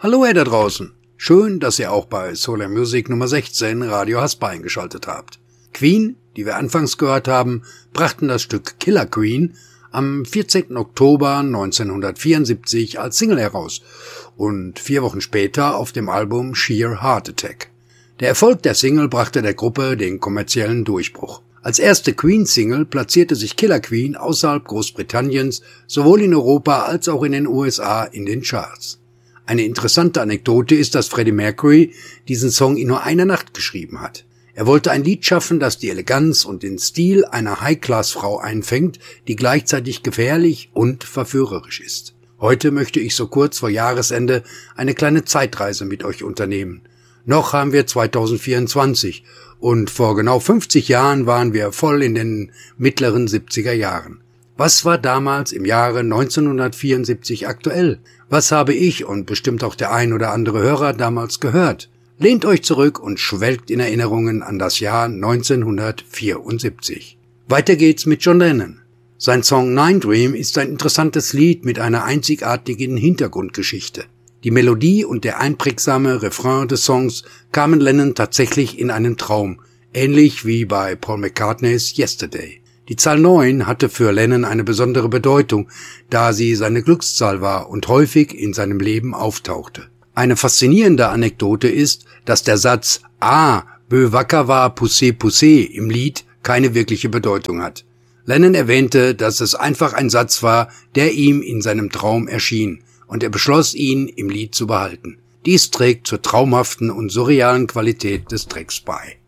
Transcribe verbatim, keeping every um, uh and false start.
Hallo ihr da draußen. Schön, dass ihr auch bei Solar Music Nummer sechzehn Radio Haspa eingeschaltet habt. Queen, die wir anfangs gehört haben, brachten das Stück Killer Queen am vierzehnten Oktober neunzehnhundertvierundsiebzig als Single heraus und vier Wochen später auf dem Album Sheer Heart Attack. Der Erfolg der Single brachte der Gruppe den kommerziellen Durchbruch. Als erste Queen-Single platzierte sich Killer Queen außerhalb Großbritanniens sowohl in Europa als auch in den U S A in den Charts. Eine interessante Anekdote ist, dass Freddie Mercury diesen Song in nur einer Nacht geschrieben hat. Er wollte ein Lied schaffen, das die Eleganz und den Stil einer High-Class-Frau einfängt, die gleichzeitig gefährlich und verführerisch ist. Heute möchte ich so kurz vor Jahresende eine kleine Zeitreise mit euch unternehmen. Noch haben wir zweitausendvierundzwanzig und vor genau fünfzig Jahren waren wir voll in den mittleren siebziger Jahren. Was war damals im Jahre neunzehnhundertvierundsiebzig aktuell? Was habe ich und bestimmt auch der ein oder andere Hörer damals gehört? Lehnt euch zurück und schwelgt in Erinnerungen an das Jahr neunzehnhundertvierundsiebzig. Weiter geht's mit John Lennon. Sein Song Nine Dream ist ein interessantes Lied mit einer einzigartigen Hintergrundgeschichte. Die Melodie und der einprägsame Refrain des Songs kamen Lennon tatsächlich in einem Traum, ähnlich wie bei Paul McCartneys Yesterday. Die Zahl neun hatte für Lennon eine besondere Bedeutung, da sie seine Glückszahl war und häufig in seinem Leben auftauchte. Eine faszinierende Anekdote ist, dass der Satz Ah, bö wacker war poussé poussé im Lied keine wirkliche Bedeutung hat. Lennon erwähnte, dass es einfach ein Satz war, der ihm in seinem Traum erschien, und er beschloss, ihn im Lied zu behalten. Dies trägt zur traumhaften und surrealen Qualität des Tracks bei.